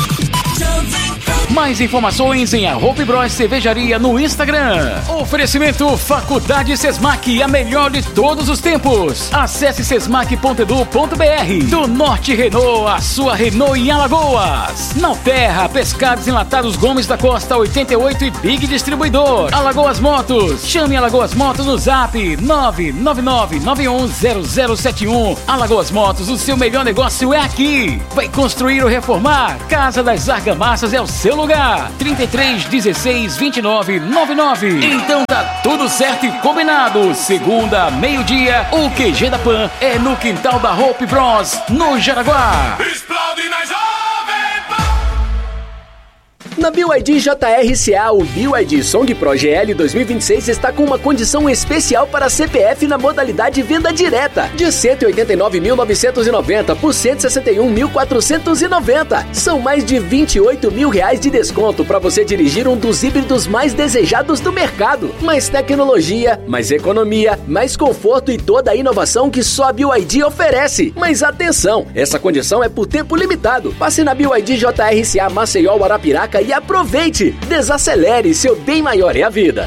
Mais informações em Hope Bros Cervejaria no Instagram. Oferecimento Faculdade Sesmac, a melhor de todos os tempos. Acesse sesmac ponto edu ponto br. Do Norte Renault, a sua Renault em Alagoas. Na Terra, Pescados Enlatados Gomes da Costa oitenta e oito e Big Distribuidor. Alagoas Motos. Chame Alagoas Motos no zap nove nove nove nove um zero zero sete um. Alagoas Motos, o seu melhor negócio é aqui. Vai construir ou reformar? Casa das Argamassas é o seu lugar. trinta e três, dezesseis, vinte e nove, noventa e nove. Então tá tudo certo e combinado. Segunda, meio-dia, o Q G da Pan é no quintal da Hope Bros, no Jaraguá. Explode na Jovem Pan. Na B Y D J R C A, o B Y D Song Pro G L dois mil e vinte e seis está com uma condição especial para C P F na modalidade venda direta, de cento e oitenta e nove mil novecentos e noventa por cento e sessenta e um mil quatrocentos e noventa. São mais de vinte e oito mil reais de desconto para você dirigir um dos híbridos mais desejados do mercado. Mais tecnologia, mais economia, mais conforto e toda a inovação que só a B Y D oferece. Mas atenção, essa condição é por tempo limitado. Passe na B Y D J R C A Maceió, Arapiraca e aproveite! Desacelere, seu bem maior é a vida.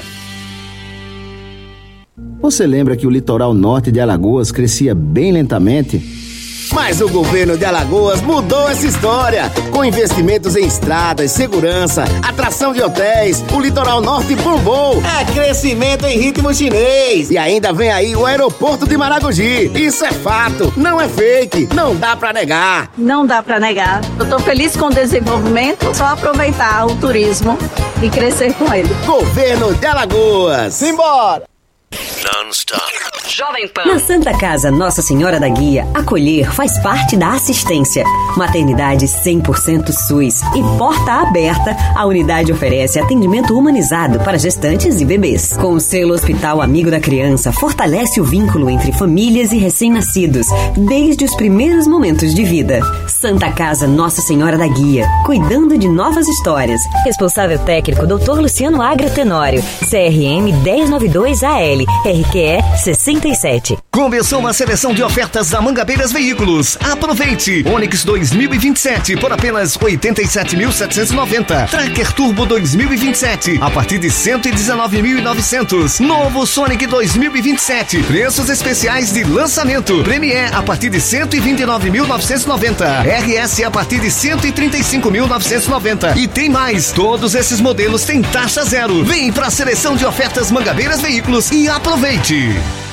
Você lembra que o litoral norte de Alagoas crescia bem lentamente? Mas o governo de Alagoas mudou essa história. Com investimentos em estradas, segurança, atração de hotéis, o litoral norte bombou. É crescimento em ritmo chinês. E ainda vem aí o aeroporto de Maragogi. Isso é fato, não é fake, não dá pra negar. Não dá pra negar. Eu tô feliz com o desenvolvimento, só aproveitar o turismo e crescer com ele. Governo de Alagoas. Simbora! Non-stop. Jovem Pan. Na Santa Casa Nossa Senhora da Guia, acolher faz parte da assistência. Maternidade cem por cento SUS e porta aberta, a unidade oferece atendimento humanizado para gestantes e bebês. Com o selo Hospital Amigo da Criança, fortalece o vínculo entre famílias e recém-nascidos, desde os primeiros momentos de vida. Santa Casa Nossa Senhora da Guia, cuidando de novas histórias. Responsável técnico doutor Luciano Agra Tenório, C R M dez noventa e dois A L, R Q E sessenta e sete. Começou uma seleção de ofertas da Mangabeiras Veículos. Aproveite! Onix dois mil e vinte e sete por apenas oitenta e sete mil setecentos e noventa. Tracker Turbo dois mil e vinte e sete a partir de cento e dezenove mil e novecentos. Novo Sonic dois mil e vinte e sete. Preços especiais de lançamento. Premier a partir de cento e vinte e nove mil novecentos e noventa. R S a partir de cento e trinta e cinco mil novecentos e noventa. E tem mais. Todos esses modelos têm taxa zero. Vem para a seleção de ofertas Mangabeiras Veículos e aproveite!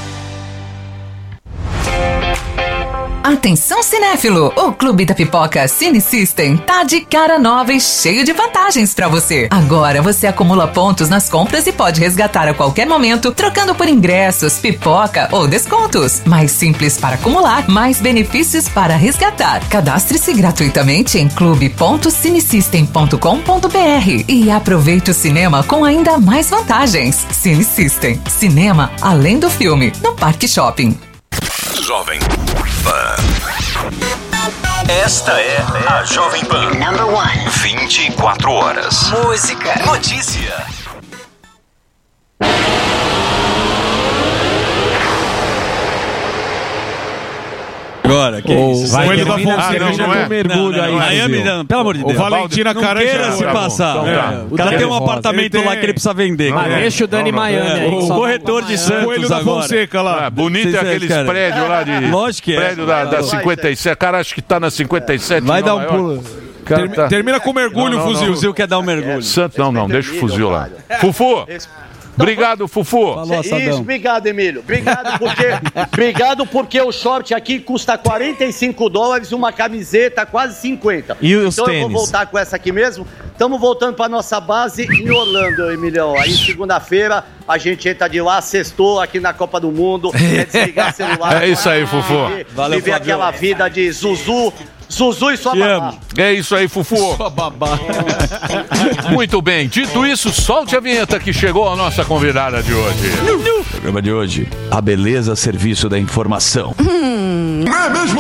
Atenção cinéfilo, o Clube da Pipoca Cine System tá de cara nova e cheio de vantagens pra você. Agora você acumula pontos nas compras e pode resgatar a qualquer momento, trocando por ingressos, pipoca ou descontos. Mais simples para acumular, mais benefícios para resgatar. Cadastre-se gratuitamente em clube ponto cinesystem ponto com ponto br e aproveite o cinema com ainda mais vantagens. Cine System, cinema além do filme, no Parque Shopping. Jovem Pan. Esta é a Jovem Pan. Number one. vinte e quatro horas. Música. Notícia. Agora, que oh, isso? Vai Coelho da Fonseca já deu mergulho aí. Miami, não, pelo amor de Deus. O Valentina Caranja. Não queira se passar. Então, é. O cara tem um apartamento lá que ele precisa vender. Mas é. Deixa o Dani não, não, Miami é. aí. O corretor de Santos Coelho da Fonseca lá. É, bonito é aqueles cara. prédios lá de... Lógico que é. Prédio da, da cinquenta e sete. Cara, acho que tá na cinquenta e sete. Vai dar um pulo. Term, tá... Termina com mergulho o fuzil. O fuzil quer dar um mergulho. Santos, não, não. Deixa o fuzil lá. Fufu. Obrigado, Fufu. Falou, Isso, obrigado, Emílio. Obrigado porque, obrigado porque o short aqui custa quarenta e cinco dólares, uma camiseta quase cinquenta. E os então tênis? Eu vou voltar com essa aqui mesmo. Estamos voltando para nossa base em Orlando, Emílio. Aí segunda-feira a gente entra de lá, sextou aqui na Copa do Mundo. É desligar celular. É isso aí, Fufu. Valeu, viver aquela vida de Zuzu. Zuzu e sua Te babá. amo. É isso aí, Fufu. Sua babá. Muito bem, dito isso, solte a vinheta que chegou a nossa convidada de hoje. No programa de hoje, a beleza a serviço da informação. Hum. É mesmo?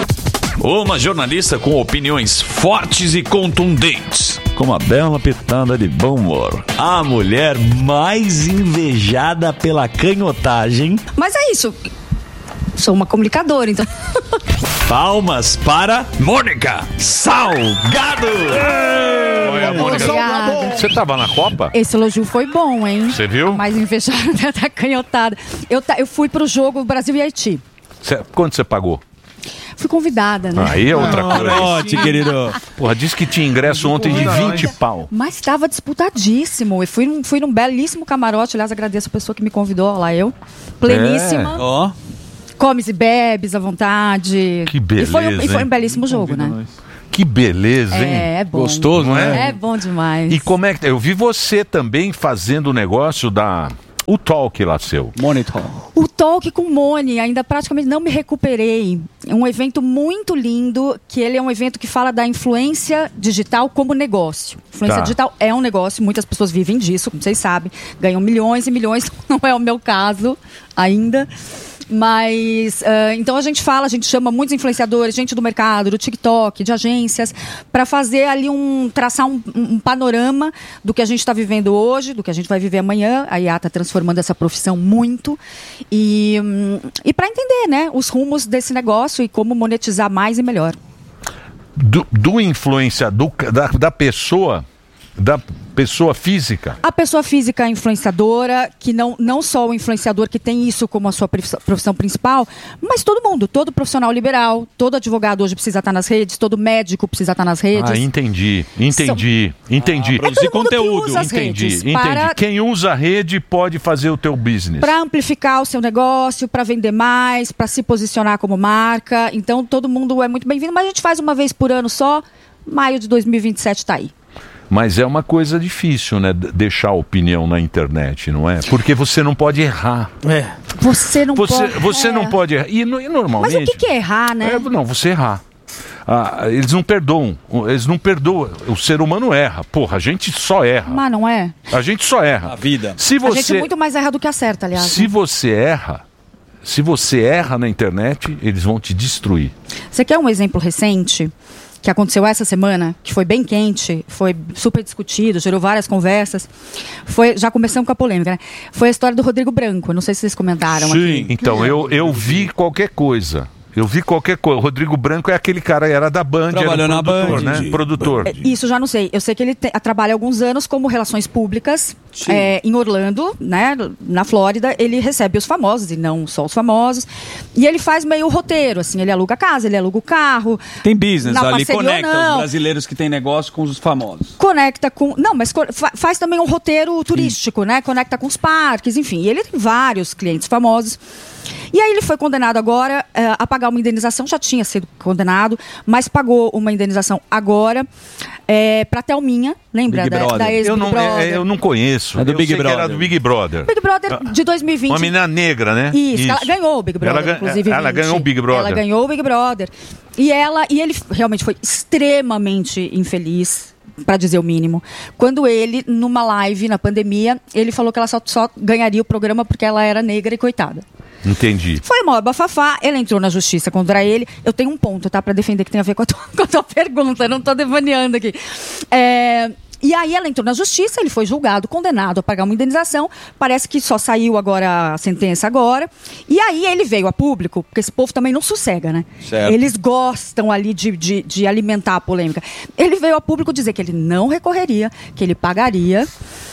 Uma jornalista com opiniões fortes e contundentes, com uma bela pitada de bom humor. A mulher mais invejada pela canhotagem. Mas é isso. Sou uma comunicadora, então. Palmas para Mônica Salgado. Olha, Mônica, Obrigada. você tava na Copa? Esse elogio foi bom, hein? Você viu? Mas invejada da canhotada. Eu, ta- eu fui pro jogo Brasil e Haiti. Cê, quanto você pagou? Fui convidada, né? Aí é outra coisa. Camarote, querido. Porra, disse que tinha ingresso ontem de vinte pau. Mas estava disputadíssimo. Eu fui, num- fui num belíssimo camarote. Aliás, agradeço a pessoa que me convidou. Olha lá, eu. Pleníssima. É. Ó. Comes e bebes à vontade. Que beleza, E foi um, e foi hein? um belíssimo jogo, né? Que beleza, hein? É, é bom. Gostoso, não é? É bom demais. E como é que... Eu vi você também fazendo o negócio da... O talk lá seu. Monitor. O Talk com Moni, ainda praticamente não me recuperei. Um evento muito lindo, que ele é um evento que fala da influência digital como negócio. Influência Tá. digital é um negócio, muitas pessoas vivem disso, como vocês sabem. Ganham milhões e milhões, não é o meu caso ainda. Mas, ah, então a gente fala, a gente chama muitos influenciadores, gente do mercado, do TikTok, de agências, para fazer ali um, traçar um, um panorama do que a gente está vivendo hoje, do que a gente vai viver amanhã. A I A está transformando essa profissão muito. E, hum, e para entender, né, os rumos desse negócio e como monetizar mais e melhor. Do, do influenciador, da, da pessoa, da pessoa física. A pessoa física influenciadora, que não, não só o influenciador que tem isso como a sua profissão profissão principal, mas todo mundo, todo profissional liberal, todo advogado hoje precisa estar nas redes, todo médico precisa estar nas redes. Ah, entendi, entendi, entendi. Ah, produzir É todo mundo que conteúdo. usa as Entendi, redes entendi. para- Quem usa a rede pode fazer o teu business. Para amplificar o seu negócio, para vender mais, para se posicionar como marca. Então todo mundo é muito bem-vindo, mas a gente faz uma vez por ano só. Maio de dois mil e vinte e sete está aí. Mas é uma coisa difícil, né? d- Deixar a opinião na internet, não é? Porque você não pode errar. É. Você não Você, pode. você é. não pode errar. E, no- e Mas normalmente. o que, que é errar, né? É, não, você errar. Ah, eles não perdoam. Eles não perdoam. O ser humano erra. Porra, a gente só erra. Mas não é? A gente só erra. A vida. Se A gente você, muito mais erra do que acerta, aliás. se né? você erra, se você erra na internet, eles vão te destruir. Você quer um exemplo recente que aconteceu essa semana, que foi bem quente, foi super discutido, gerou várias conversas. Foi, já começamos com a polêmica, né? Foi a história do Rodrigo Branco. Não sei se vocês comentaram aqui. Então, eu, eu vi qualquer coisa. Eu vi qualquer coisa. O Rodrigo Branco é aquele cara, era da Band, Trabalhou era na produtor, Band, né? entendi. Produtor. É, Isso já não sei. Eu sei que ele te- trabalha há alguns anos como relações públicas é, em Orlando, né, na Flórida. Ele recebe os famosos e não só os famosos. E ele faz meio roteiro, assim. Ele aluga a casa, ele aluga o carro. Tem business Na ali, parceria ou conecta não. os brasileiros que têm negócio com os famosos. Conecta com... Não, mas co- fa- faz também um roteiro turístico, né? Conecta com os parques, enfim. E ele tem vários clientes famosos. E aí ele foi condenado agora eh, a pagar uma indenização, já tinha sido condenado, mas pagou uma indenização agora é, para Thelminha, lembra? Big Da, Brother. da ex eu, Big não, Brother. é, eu não conheço. É do eu Big sei que Brother. era do Big Brother. Big Brother de dois mil e vinte. Uma menina negra, né? Isso, ela ganhou o Big Brother, Ela, ga- inclusive. ela vinte. ganhou o Big Brother. Ela ganhou o Big Brother. E, ela, e ele realmente foi extremamente infeliz, para dizer o mínimo. Quando ele, numa live na pandemia, ele falou que ela só, só ganharia o programa porque ela era negra e coitada. Entendi. Foi o maior bafafá, ela entrou na justiça contra ele. Eu tenho um ponto, tá? Pra defender que tem a ver com a tua, com a tua pergunta, eu não tô devaneando aqui. É... E aí ela entrou na justiça, ele foi julgado, condenado a pagar uma indenização. Parece que só saiu agora a sentença agora. E aí ele veio a público, porque esse povo também não sossega, né? Certo. Eles gostam ali de, de, de alimentar a polêmica. Ele veio a público dizer que ele não recorreria, que ele pagaria.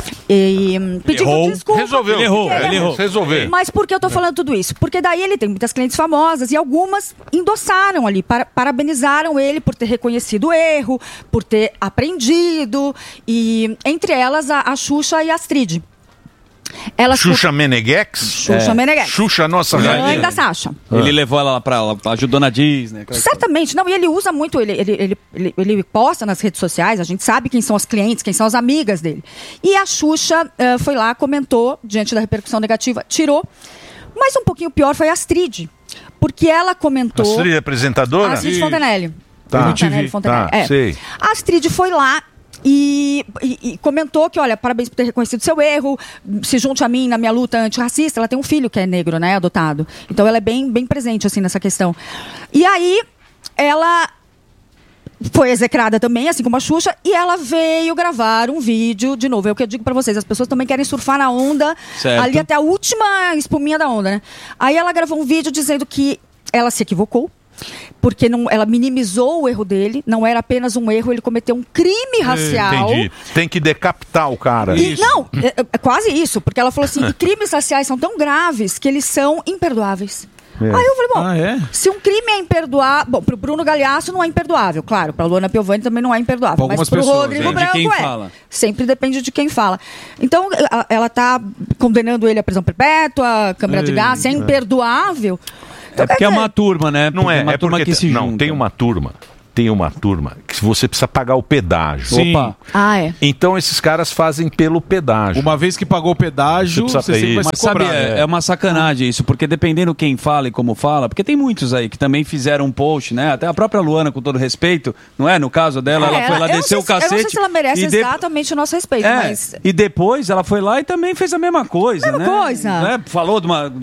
E hum, pedindo errou. desculpa. Resolveu. porque Ele errou, ele errou. Resolveu. Mas por que eu tô falando tudo isso? Porque daí ele tem muitas clientes famosas e algumas endossaram ali, para, parabenizaram ele por ter reconhecido o erro, por ter aprendido. E entre elas a, a Xuxa e a Astrid. Elas Xuxa Menegheks? Xuxa É. Menegheks. Xuxa, nossa Mãe rainha. da Sasha. Ele levou ela lá pra ela, ajudou na Disney. aquela Certamente, não, e ele usa muito, ele, ele, ele, ele, ele posta nas redes sociais, a gente sabe quem são as clientes, quem são as amigas dele. E a Xuxa eh, foi lá, comentou, diante da repercussão negativa, tirou. Mas um pouquinho pior foi a Astrid, porque ela comentou... Astrid apresentadora? Astrid Isso. Fontenelle. Tá. Fontanelli, Fontanelli. Tá, é. sei. A Astrid foi lá e, e- e comentou que, olha, parabéns por ter reconhecido seu erro, se junte a mim na minha luta antirracista. Ela tem um filho que é negro, né, adotado. Então ela é bem, bem presente, assim, nessa questão. E aí, ela foi execrada também, assim como a Xuxa, e ela veio gravar um vídeo, de novo, é o que eu digo pra vocês, as pessoas também querem surfar na onda, Certo. ali até a última espuminha da onda, né? Aí ela gravou um vídeo dizendo que ela se equivocou, porque não, ela minimizou o erro dele, não era apenas um erro, ele cometeu um crime racial. Entendi. Tem que decapitar o cara. E, não, é, é quase isso, porque ela falou assim, e crimes raciais são tão graves que eles são imperdoáveis. É. Aí eu falei, bom, Ah, é? se um crime é imperdoável... Bom, pro Bruno Galhaço não é imperdoável, claro. Pra Luana Piovani também não é imperdoável. Pra Mas algumas pro pessoas, Rodrigo né? De Branco quem é. fala. Sempre depende de quem fala. Então, a- ela tá condenando ele à prisão perpétua, câmara de gás, se é imperdoável... É porque é uma turma, né? Não é, uma é turma porque que se não, junta. tem uma turma, tem uma turma que você precisa pagar o pedágio. Sim. Opa. Ah, é. Então esses caras fazem pelo pedágio. Uma vez que pagou o pedágio, Você precisa você sempre ter vai isso. ser Mas sabe, cobrado. é, é uma sacanagem isso, porque dependendo quem fala e como fala, porque tem muitos aí que também fizeram um post, né? Até a própria Luana, com todo respeito, não é? No caso dela, ela É, foi lá, eu não desceu sei o se- Eu cacete. não sei se ela merece e de- exatamente o nosso respeito, É, mas... e depois ela foi lá e também fez a mesma coisa, Mesma né? coisa. Né? Falou de uma,